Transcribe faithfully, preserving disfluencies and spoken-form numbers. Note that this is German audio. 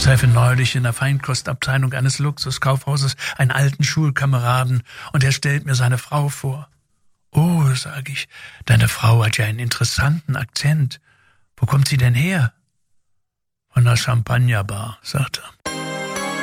treffe neulich in der Feinkostabteilung eines Luxuskaufhauses einen alten Schulkameraden und er stellt mir seine Frau vor. »Oh«, sage ich, »deine Frau hat ja einen interessanten Akzent. Wo kommt sie denn her?« »Von der Champagnerbar«, sagt er.